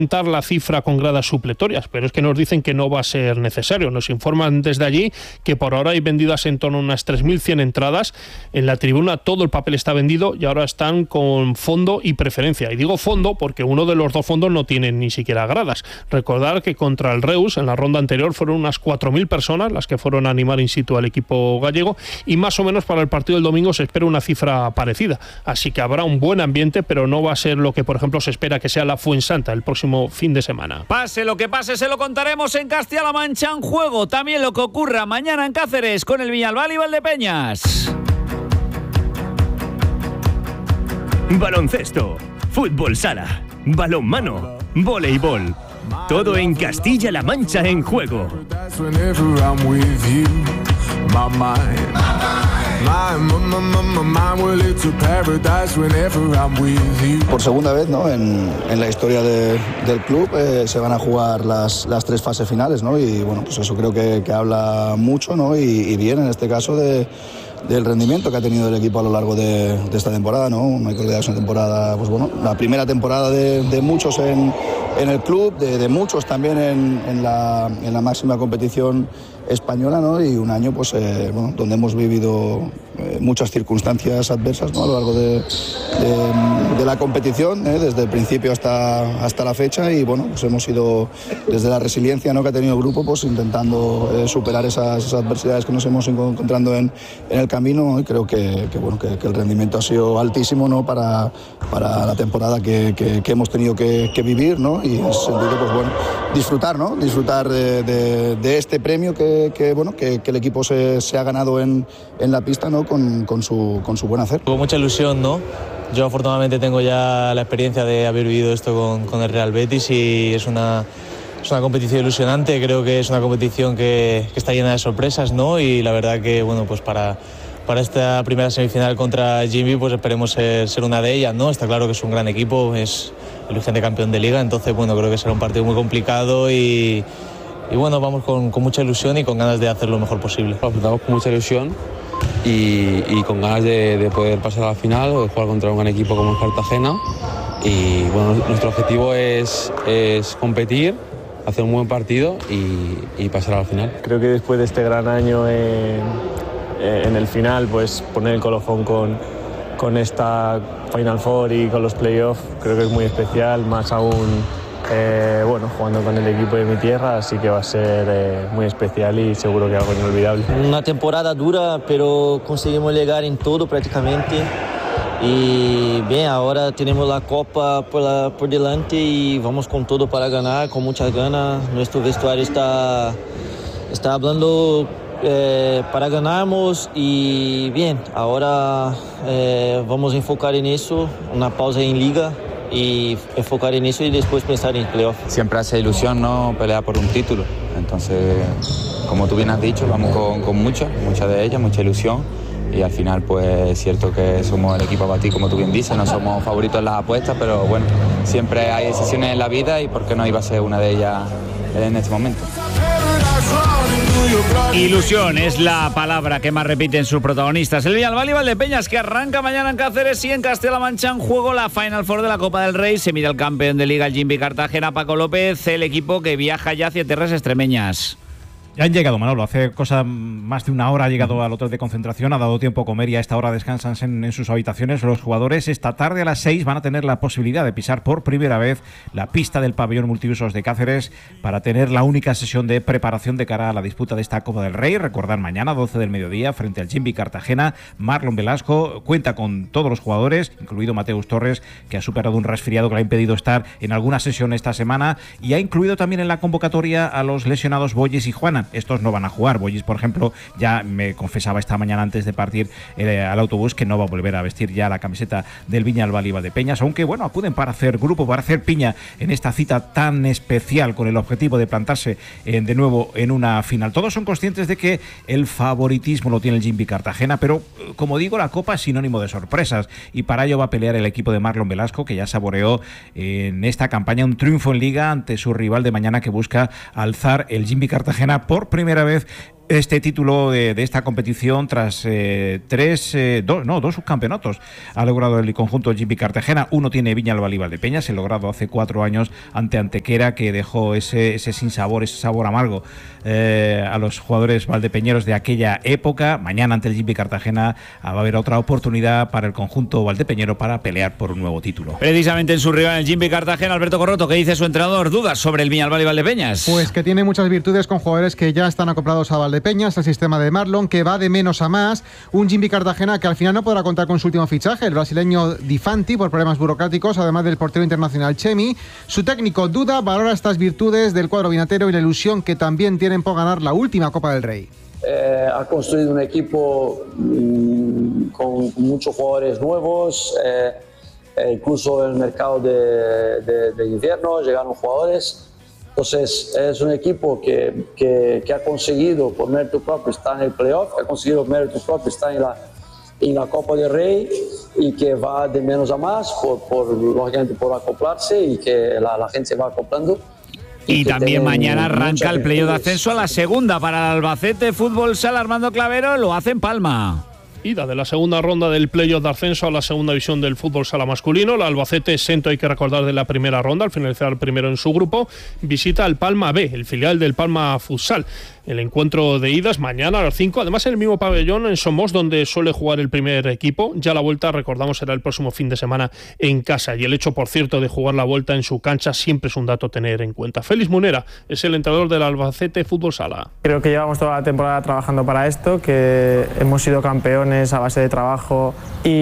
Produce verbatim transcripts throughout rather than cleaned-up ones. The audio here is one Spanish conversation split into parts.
la cifra con gradas supletorias, pero es que nos dicen que no va a ser necesario. Nos informan desde allí que por ahora hay vendidas en torno a unas tres mil cien entradas. En la tribuna todo el papel está vendido y ahora están con fondo y preferencia. Y digo fondo porque uno de los dos fondos no tiene ni siquiera gradas. Recordar que contra el Reus en la ronda anterior fueron unas cuatro mil personas las que fueron a animar in situ al equipo gallego, y más o menos para el partido del domingo se espera una cifra parecida. Así que habrá un buen ambiente, pero no va a ser lo que por ejemplo se espera que sea la Fuensanta el próximo fin de semana. Pase lo que pase, se lo contaremos en Castilla-La Mancha en juego. También lo que ocurra mañana en Cáceres con el Viñalbal y Valdepeñas. Baloncesto, fútbol sala, balonmano, voleibol. Todo en Castilla-La Mancha en juego. Por segunda vez, ¿no?, en, en la historia de, del club eh, se van a jugar las, las tres fases finales, ¿no? Y bueno, pues eso creo que, que habla mucho, ¿no? Y, y bien en este caso de, del rendimiento que ha tenido el equipo a lo largo de, de esta temporada, ¿no? Michael Leal es una temporada, pues bueno, la primera temporada de, de muchos en, en el club, de, de muchos también en, en, la, en la máxima competición española, ¿no? Y un año pues eh, bueno, donde hemos vivido eh, muchas circunstancias adversas, ¿no?, a lo largo de, de, de la competición, ¿eh? Desde el principio hasta, hasta la fecha, y bueno, pues hemos ido desde la resiliencia, ¿no?, que ha tenido el grupo, pues intentando eh, superar esas, esas adversidades que nos hemos ido encontrando en, en el camino, ¿no? Y creo que, que, bueno, que, que el rendimiento ha sido altísimo, ¿no?, para, para la temporada que, que, que hemos tenido que, que vivir, ¿no? Y en ese sentido, pues bueno, disfrutar, ¿no? Disfrutar de, de, de este premio que Que, bueno, que, que el equipo se, se ha ganado en, en la pista, ¿no?, con, con, su, con su buen hacer. Con mucha ilusión, ¿no? Yo afortunadamente tengo ya la experiencia de haber vivido esto con, con el Real Betis, y es una, es una competición ilusionante. Creo que es una competición que, que está llena de sorpresas, ¿no? Y la verdad que, bueno, pues para, para esta primera semifinal contra Jimmy, pues esperemos ser, ser una de ellas, ¿no? Está claro que es un gran equipo, es el vigente campeón de liga, entonces, bueno, creo que será un partido muy complicado y... Y bueno, vamos con, con mucha ilusión y con ganas de hacer lo mejor posible. Lo afrontamos con mucha ilusión y, y con ganas de, de poder pasar a la final o de jugar contra un gran equipo como es Cartagena. Y bueno, nuestro objetivo es, es competir, hacer un buen partido y, y pasar a la final. Creo que después de este gran año en, en el final, pues poner el colofón con, con esta Final Four y con los playoffs, creo que es muy especial, más aún... Eh, bueno, jugando con el equipo de mi tierra, así que va a ser eh, muy especial y seguro que algo inolvidable. Una temporada dura, pero conseguimos llegar en todo prácticamente. Y bien, ahora tenemos la Copa por, la, por delante y vamos con todo para ganar, con muchas ganas. Nuestro vestuario está, está hablando eh, para ganarnos y bien, ahora eh, vamos a enfocar en eso, una pausa en Liga. Y enfocar en eso y después pensar en playoff. Siempre hace ilusión, ¿no?, pelear por un título. Entonces, como tú bien has dicho, vamos con, con mucha, mucha de ellas, mucha ilusión. Y al final, pues es cierto que somos el equipo a batir, como tú bien dices, no somos favoritos en las apuestas, pero bueno, siempre hay decisiones en la vida y por qué no iba a ser una de ellas en este momento. Ilusión es la palabra que más repiten sus protagonistas. El Viñalbal y Valdepeñas, que arranca mañana en Cáceres, y en Castilla-La Mancha en juego la Final Four de la Copa del Rey. Se mira el campeón de Liga, el Jimby Cartagena, Paco López, el equipo que viaja ya hacia tierras extremeñas. Ya han llegado, Manolo, hace cosa más de una hora ha llegado al hotel de concentración, ha dado tiempo a comer y a esta hora descansan en, en sus habitaciones. Los jugadores esta tarde a las seis van a tener la posibilidad de pisar por primera vez la pista del pabellón multiusos de Cáceres para tener la única sesión de preparación de cara a la disputa de esta Copa del Rey. Recordar, mañana doce del mediodía frente al Jimby Cartagena. Marlon Velasco cuenta con todos los jugadores, incluido Mateus Torres, que ha superado un resfriado que le ha impedido estar en alguna sesión esta semana, y ha incluido también en la convocatoria a los lesionados Boyes y Juana. Estos no van a jugar. Boyes, por ejemplo, ya me confesaba esta mañana antes de partir eh, al autobús que no va a volver a vestir ya la camiseta del Viñalbal y Valdepeñas, aunque bueno, acuden para hacer grupo, para hacer piña en esta cita tan especial con el objetivo de plantarse eh, de nuevo en una final. Todos son conscientes de que el favoritismo lo tiene el Jimby Cartagena, pero como digo, la Copa es sinónimo de sorpresas y para ello va a pelear el equipo de Marlon Velasco, que ya saboreó en esta campaña un triunfo en Liga ante su rival de mañana, que busca alzar el Jimby Cartagena por primera vez este título de, de esta competición tras eh, tres, eh, dos, no, dos subcampeonatos. Ha logrado el conjunto Jimby Cartagena. Uno tiene Viñalbal y Valdepeñas, el logrado hace cuatro años ante Antequera, que dejó ese, ese sinsabor, ese sabor amargo eh, a los jugadores valdepeñeros de aquella época. Mañana ante el Jimby Cartagena va a haber otra oportunidad para el conjunto valdepeñero para pelear por un nuevo título. Precisamente en su rival, el Jimby Cartagena, Alberto Corroto, ¿qué dice su entrenador? ¿Dudas sobre el Viñalbal y Valdepeñas? Pues que tiene muchas virtudes con jugadores que ya están acoplados a Valdepeñas, el sistema de Marlon, que va de menos a más. Un Jimby Cartagena que al final no podrá contar con su último fichaje, el brasileño Di Fanti, por problemas burocráticos, además del portero internacional Chemi. Su técnico duda, valora estas virtudes del cuadro vinatero y la ilusión que también tienen por ganar la última Copa del Rey. Eh, ha construido un equipo mmm, con muchos jugadores nuevos, eh, eh, incluso en el mercado de, de, de invierno llegaron jugadores. Entonces es un equipo que, que, que ha conseguido por mérito propio estar en el playoff, ha conseguido por mérito propio estar en la, en la Copa del Rey y que va de menos a más por, por, lógicamente por acoplarse y que la, la gente se va acoplando. Y, y también mañana arranca el playoff de ascenso a la segunda para el Albacete Fútbol Sala. Armando Clavero lo hace en Palma. Ida de la segunda ronda del playoff de ascenso a la segunda división del fútbol sala masculino. El Albacete, exento, hay que recordar, de la primera ronda, al finalizar primero en su grupo, visita al Palma B, el filial del Palma Futsal. El encuentro de idas mañana a las cinco, además en el mismo pabellón en Somos, donde suele jugar el primer equipo. Ya la vuelta, recordamos, será el próximo fin de semana en casa. Y el hecho, por cierto, de jugar la vuelta en su cancha siempre es un dato a tener en cuenta. Félix Munera es el entrenador del Albacete Fútbol Sala. Creo que llevamos toda la temporada trabajando para esto, que hemos sido campeones a base de trabajo,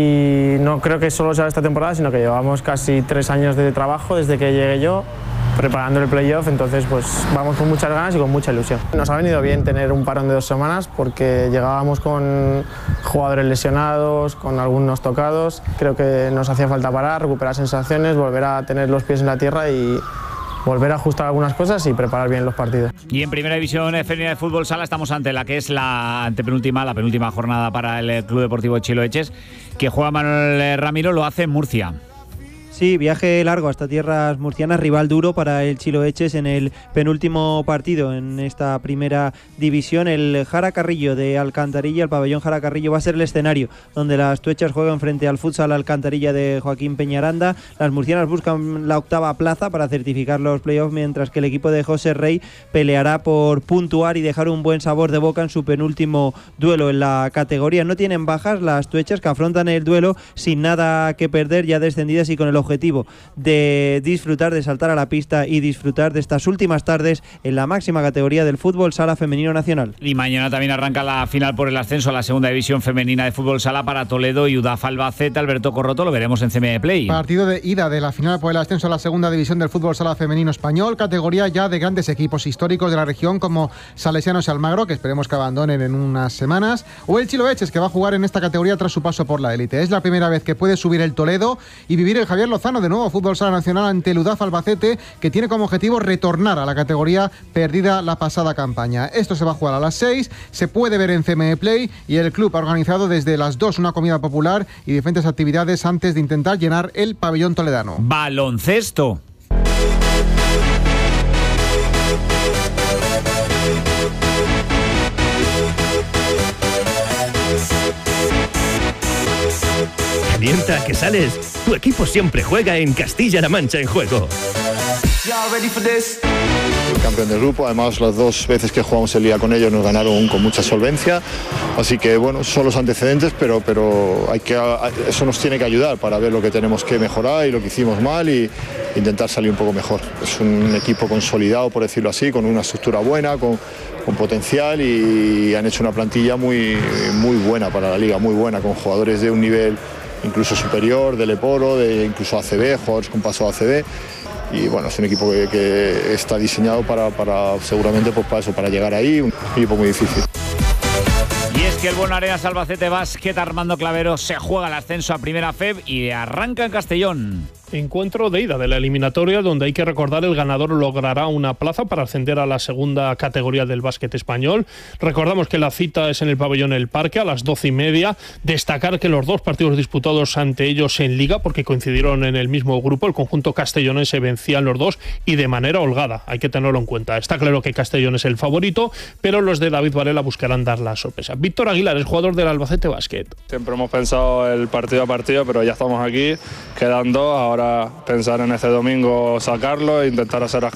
y no creo que solo sea esta temporada, sino que llevamos casi tres años de trabajo desde que llegué yo, preparando el playoff. Entonces pues vamos con muchas ganas y con mucha ilusión. Nos ha venido bien tener un parón de dos semanas porque llegábamos con jugadores lesionados, con algunos tocados. Creo que nos hacía falta parar, recuperar sensaciones, volver a tener los pies en la tierra y volver a ajustar algunas cosas y preparar bien los partidos. Y en Primera División Femenina de Fútbol Sala estamos ante la que es la antepenúltima, la penúltima jornada para el Club Deportivo Chiloeches, que juega Manuel Ramiro, lo hace en Murcia. Sí, viaje largo hasta tierras murcianas, rival duro para el Chiloeches en el penúltimo partido en esta primera división. El Jara Carrillo de Alcantarilla, el pabellón Jara Carrillo, va a ser el escenario donde las tuechas juegan frente al futsal Alcantarilla de Joaquín Peñaranda. Las murcianas buscan la octava plaza para certificar los playoffs, mientras que el equipo de José Rey peleará por puntuar y dejar un buen sabor de boca en su penúltimo duelo en la categoría. No tienen bajas las tuechas, que afrontan el duelo sin nada que perder, ya descendidas y con el objetivo objetivo de disfrutar, de saltar a la pista y disfrutar de estas últimas tardes en la máxima categoría del fútbol sala femenino nacional. Y mañana también arranca la final por el ascenso a la segunda división femenina de fútbol sala para Toledo y U D A F Albacete. Alberto Corroto, lo veremos en C M Play. Partido de ida de la final por el ascenso a la segunda división del fútbol sala femenino español, categoría ya de grandes equipos históricos de la región como Salesianos y Almagro, que esperemos que abandonen en unas semanas, o el Chiloeches, que va a jugar en esta categoría tras su paso por la élite. Es la primera vez que puede subir el Toledo y vivir el Javier Lozano de nuevo fútbol sala nacional ante el U D A F Albacete, que tiene como objetivo retornar a la categoría perdida la pasada campaña. Esto se va a jugar a las seis, se puede ver en C M Play, y el club ha organizado desde las dos una comida popular y diferentes actividades antes de intentar llenar el pabellón toledano. Baloncesto. Calienta, que sales. Tu equipo siempre juega en Castilla-La Mancha en Juego. El campeón del grupo, además las dos veces que jugamos el día con ellos nos ganaron con mucha solvencia, así que bueno, son los antecedentes, pero, pero hay que, eso nos tiene que ayudar para ver lo que tenemos que mejorar y lo que hicimos mal y intentar salir un poco mejor. Es un equipo consolidado, por decirlo así, con una estructura buena, con, con potencial, y han hecho una plantilla muy, muy buena para la liga, muy buena, con jugadores de un nivel incluso superior, del Eporo, de incluso A C B, jugadores con paso a A C B. Y bueno, es un equipo que, que está diseñado para, para seguramente pues para eso, para llegar ahí, un equipo muy difícil. Y es que el Buenos Arenas Albacete Basket, Armando Clavero, se juega el ascenso a Primera F E B y arranca en Castellón. Encuentro de ida de la eliminatoria, donde hay que recordar el ganador logrará una plaza para ascender a la segunda categoría del básquet español. Recordamos que la cita es en el pabellón El Parque a las doce y media. Destacar que los dos partidos disputados ante ellos en Liga, porque coincidieron en el mismo grupo, el conjunto castellonense vencían los dos y de manera holgada. Hay que tenerlo en cuenta. Está claro que Castellón es el favorito, pero los de David Varela buscarán dar la sorpresa. Víctor Aguilar es jugador del Albacete Básquet. Siempre hemos pensado el partido a partido, pero ya estamos aquí, quedan dos. Ahora pensar en este domingo sacarlo e intentar hacer